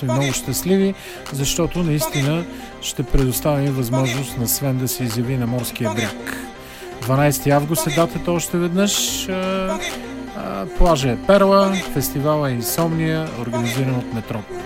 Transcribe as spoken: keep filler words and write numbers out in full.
сме много щастливи, защото наистина ще предоставим възможност на Свен да се изяви на морския бряг. дванайсети август е датата още веднъж. Плажа е Перла, фестивала е Инсомния, организиран от Метрополис.